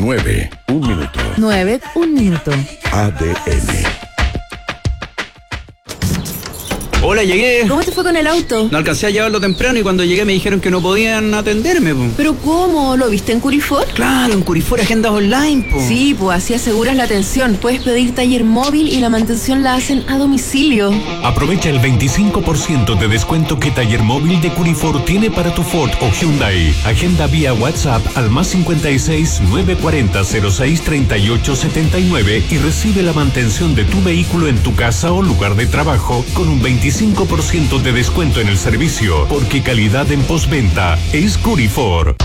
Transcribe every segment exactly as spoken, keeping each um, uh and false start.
nueve, un minuto. nueve, un minuto. A D N. Hola, llegué. ¿Cómo te fue con el auto? No alcancé a llevarlo temprano y cuando llegué me dijeron que no podían atenderme, po. ¿Pero cómo? ¿Lo viste en Curifor? Claro, en Curifor Agendas Online, po. Sí, pues así aseguras la atención. Puedes pedir taller móvil y la mantención la hacen a domicilio. Aprovecha el veinticinco por ciento de descuento que Taller Móvil de Curifor tiene para tu Ford o Hyundai. Agenda vía WhatsApp al más cincuenta y seis, nueve cuarenta, cero seis, treinta y ocho setenta y nueve y recibe la mantención de tu vehículo en tu casa o lugar de trabajo con un veinticinco por ciento de descuento en el servicio, porque calidad en postventa es Curifor.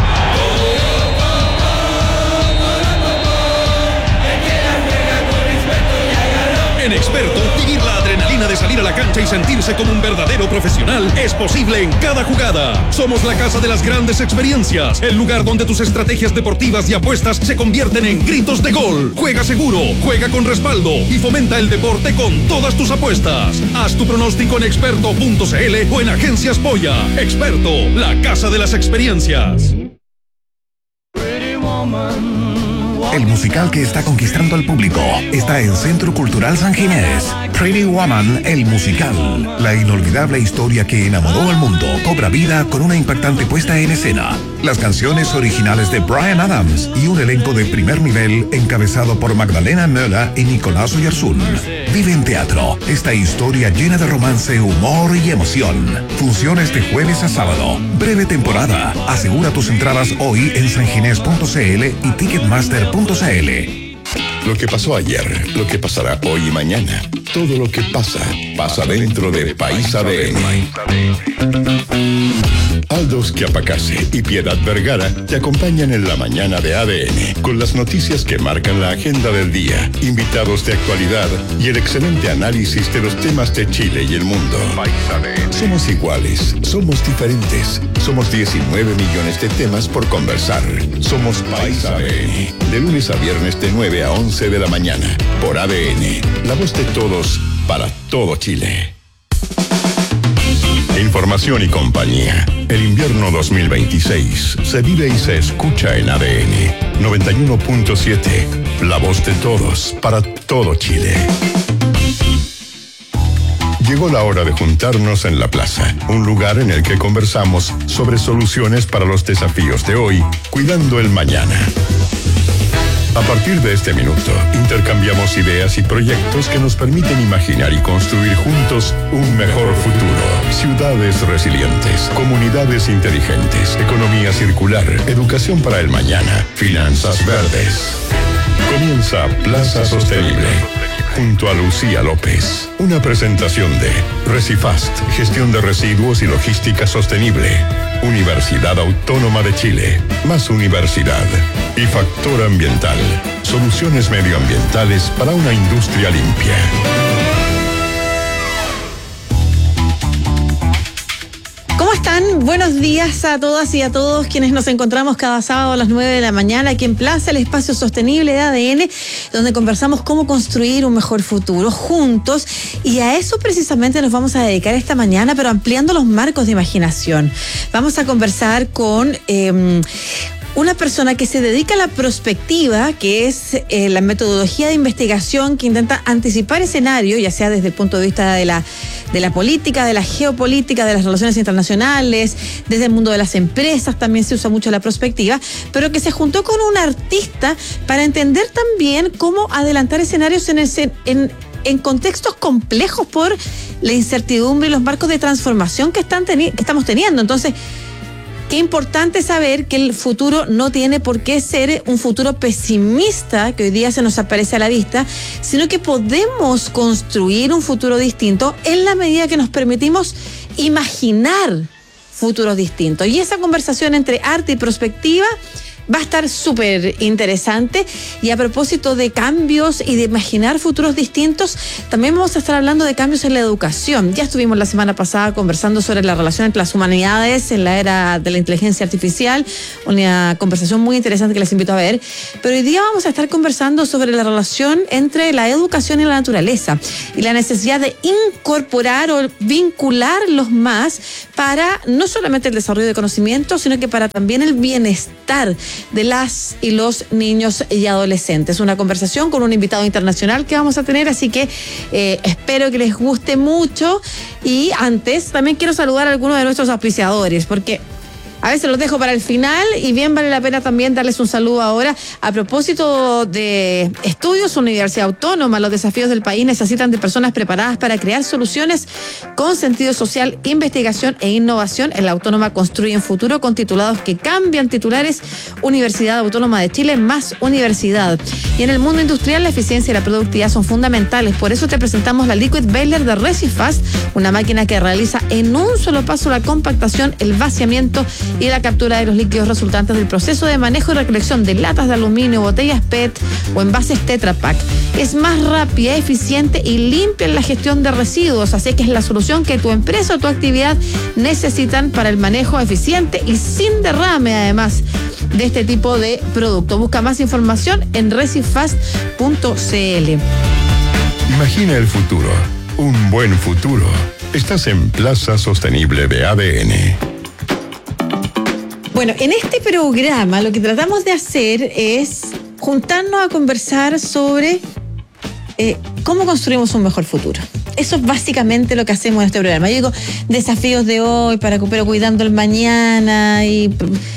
En Experto, vivir la adrenalina de salir a la cancha y sentirse como un verdadero profesional es posible en cada jugada. Somos la casa de las grandes experiencias, el lugar donde tus estrategias deportivas y apuestas se convierten en gritos de gol. Juega seguro, juega con respaldo y fomenta el deporte con todas tus apuestas. Haz tu pronóstico en experto punto c l o en Agencias Polla. Experto, la casa de las experiencias. El musical que está conquistando al público está en Centro Cultural San Ginés. Pretty Woman, el musical. La inolvidable historia que enamoró al mundo cobra vida con una impactante puesta en escena. Las canciones originales de Bryan Adams y un elenco de primer nivel encabezado por Magdalena Möller y Nicolás Oyarzún. Vive en teatro esta historia llena de romance, humor y emoción. Funciones de jueves a sábado. Breve temporada. Asegura tus entradas hoy en sanginés punto c l y ticketmaster punto c l. Lo que pasó ayer, lo que pasará hoy y mañana. Todo lo que pasa, pasa dentro de País A D N. Aldos Chiapacase y Piedad Vergara te acompañan en la mañana de A D N con las noticias que marcan la agenda del día, invitados de actualidad y el excelente análisis de los temas de Chile y el mundo. País A D N. Somos iguales, somos diferentes, somos diecinueve millones de temas por conversar. Somos País A D N, de lunes a viernes de nueve a once de la mañana, por A D N, la voz de todos para todo Chile. Información y compañía. El invierno dos mil veintiséis se vive y se escucha en A D N noventa y uno punto siete. La voz de todos para todo Chile. Llegó la hora de juntarnos en la plaza, un lugar en el que conversamos sobre soluciones para los desafíos de hoy, cuidando el mañana. A partir de este minuto, intercambiamos ideas y proyectos que nos permiten imaginar y construir juntos un mejor futuro. Ciudades resilientes, comunidades inteligentes, economía circular, educación para el mañana, finanzas verdes. Comienza Plaza Sostenible, junto a Lucía López. Una presentación de Recifast, gestión de residuos y logística sostenible. Universidad Autónoma de Chile, más universidad. Y Factor Ambiental, soluciones medioambientales para una industria limpia. ¿Cómo están? Buenos días a todas y a todos quienes nos encontramos cada sábado a las nueve de la mañana aquí en Plaza, el espacio sostenible de A D N, donde conversamos cómo construir un mejor futuro juntos, y a eso precisamente nos vamos a dedicar esta mañana, pero ampliando los marcos de imaginación. Vamos a conversar con eh, una persona que se dedica a la prospectiva, que es eh, la metodología de investigación que intenta anticipar escenarios, ya sea desde el punto de vista de la, de la política, de la geopolítica, de las relaciones internacionales, desde el mundo de las empresas también se usa mucho la prospectiva, pero que se juntó con un artista para entender también cómo adelantar escenarios en, el, en, en contextos complejos por la incertidumbre y los marcos de transformación que, están teni- que estamos teniendo. Entonces, qué importante saber que el futuro no tiene por qué ser un futuro pesimista que hoy día se nos aparece a la vista, sino que podemos construir un futuro distinto en la medida que nos permitimos imaginar futuros distintos. Y esa conversación entre arte y prospectiva va a estar súper interesante. Y a propósito de cambios y de imaginar futuros distintos, también vamos a estar hablando de cambios en la educación. Ya estuvimos la semana pasada conversando sobre la relación entre las humanidades en la era de la inteligencia artificial, una conversación muy interesante que les invito a ver. Pero hoy día vamos a estar conversando sobre la relación entre la educación y la naturaleza y la necesidad de incorporar o vincularlos más para no solamente el desarrollo de conocimiento, sino que para también el bienestar. de las y los niños y adolescentes. Una conversación con un invitado internacional que vamos a tener, así que eh, espero que les guste mucho. Y antes, también quiero saludar a algunos de nuestros auspiciadores, porque a veces los dejo para el final y bien vale la pena también darles un saludo ahora. A propósito de estudios, Universidad Autónoma, los desafíos del país necesitan de personas preparadas para crear soluciones con sentido social, investigación e innovación. En la Autónoma construye un futuro con titulados que cambian. Titulares: Universidad Autónoma de Chile más universidad. Y en el mundo industrial, la eficiencia y la productividad son fundamentales. Por eso te presentamos la Liquid Baler de Resifast, una máquina que realiza en un solo paso la compactación, el vaciamiento y la captura de los líquidos resultantes del proceso de manejo y recolección de latas de aluminio, botellas P E T o envases Tetra Pak. Es más rápida, eficiente y limpia en la gestión de residuos, así que es la solución que tu empresa o tu actividad necesitan para el manejo eficiente y sin derrame, además, de este tipo de producto. Busca más información en resifast punto c l. Imagina el futuro, un buen futuro. Estás en Plaza Sostenible de A D N. Bueno, en este programa lo que tratamos de hacer es juntarnos a conversar sobre eh, cómo construimos un mejor futuro. Eso es básicamente lo que hacemos en este programa. Yo digo desafíos de hoy, para pero cuidando el mañana, y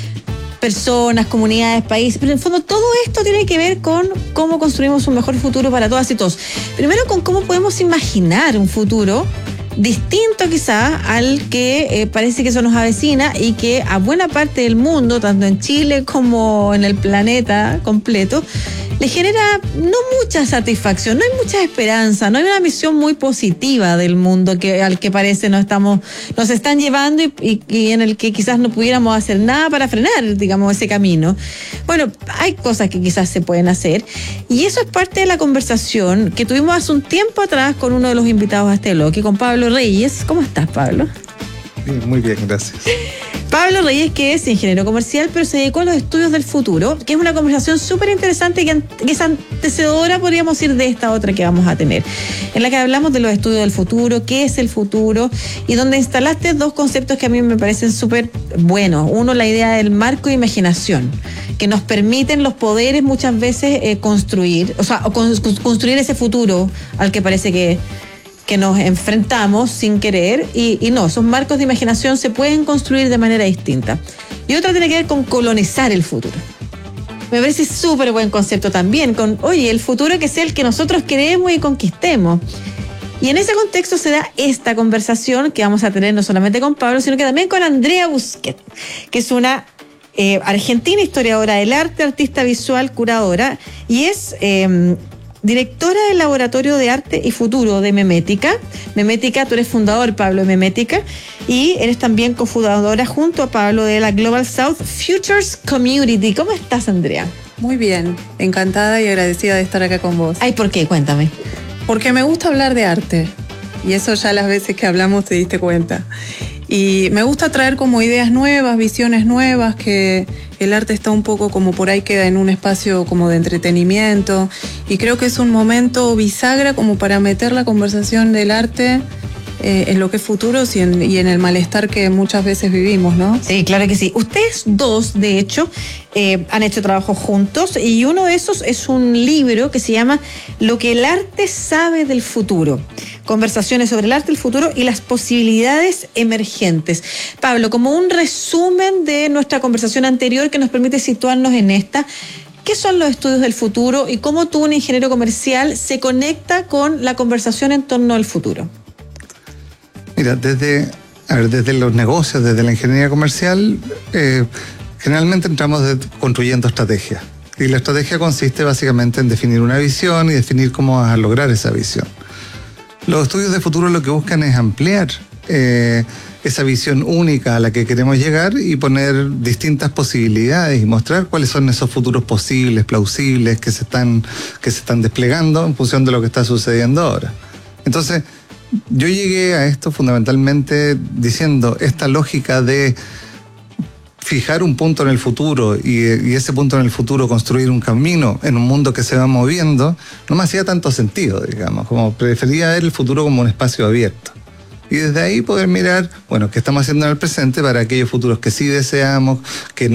personas, comunidades, países, pero en el fondo todo esto tiene que ver con cómo construimos un mejor futuro para todas y todos. Primero, con cómo podemos imaginar un futuro distinto quizá al que eh, parece que eso nos avecina y que a buena parte del mundo, tanto en Chile como en el planeta completo, le genera no mucha satisfacción, no hay mucha esperanza, no hay una visión muy positiva del mundo que al que parece nos estamos, nos están llevando y, y, y en el que quizás no pudiéramos hacer nada para frenar, digamos, ese camino. Bueno, hay cosas que quizás se pueden hacer y eso es parte de la conversación que tuvimos hace un tiempo atrás con uno de los invitados a este bloque, con Pablo Reyes. ¿Cómo estás, Pablo? Bien, muy bien, gracias. Pablo Reyes, que es ingeniero comercial, pero se dedicó a los estudios del futuro, que es una conversación súper interesante que, que es antecedora, podríamos decir, de esta otra que vamos a tener, en la que hablamos de los estudios del futuro, qué es el futuro, y donde instalaste dos conceptos que a mí me parecen súper buenos. Uno, la idea del marco de imaginación, que nos permiten los poderes muchas veces eh, construir, o sea, con, construir ese futuro al que parece que que nos enfrentamos sin querer, y, y no, esos marcos de imaginación se pueden construir de manera distinta. Y otra tiene que ver con colonizar el futuro. Me parece súper buen concepto también, con, oye, el futuro que sea el que nosotros queremos y conquistemos. Y en ese contexto se da esta conversación que vamos a tener no solamente con Pablo, sino que también con Andrea Busquet, que es una eh, argentina historiadora del arte, artista visual, curadora, y es Eh, directora del Laboratorio de Arte y Futuro de Memética. Memética, tú eres fundador, Pablo, de Memética, y eres también cofundadora junto a Pablo de la Global South Futures Community. ¿Cómo estás, Andrea? Muy bien, encantada y agradecida de estar acá con vos. Ay, ¿por qué? Cuéntame. Porque me gusta hablar de arte, y eso ya las veces que hablamos te diste cuenta. Y me gusta traer como ideas nuevas, visiones nuevas, que el arte está un poco como por ahí queda en un espacio como de entretenimiento, y creo que es un momento bisagra como para meter la conversación del arte eh, en lo que es futuro y en, y en el malestar que muchas veces vivimos, ¿no? Sí, claro que sí. Ustedes dos, de hecho, eh, han hecho trabajo juntos, y uno de esos es un libro que se llama Lo que el arte sabe del futuro. Conversaciones sobre el arte, el futuro y las posibilidades emergentes. Pablo, como un resumen de nuestra conversación anterior que nos permite situarnos en esta, ¿qué son los estudios del futuro y cómo tú, un ingeniero comercial, se conecta con la conversación en torno al futuro? Mira, desde, a ver, desde los negocios, desde la ingeniería comercial, eh, generalmente entramos de, construyendo estrategias. Y la estrategia consiste básicamente en definir una visión y definir cómo vas a lograr esa visión. Los estudios de futuro lo que buscan es ampliar eh, esa visión única a la que queremos llegar y poner distintas posibilidades y mostrar cuáles son esos futuros posibles, plausibles, que se están, que se están desplegando en función de lo que está sucediendo ahora. Entonces, yo llegué a esto fundamentalmente diciendo esta lógica de fijar un punto en el futuro y, y ese punto en el futuro construir un camino en un mundo que se va moviendo, no me hacía tanto sentido, digamos, como prefería ver el futuro como un espacio abierto. Y desde ahí poder mirar, bueno, qué estamos haciendo en el presente para aquellos futuros que sí deseamos, que no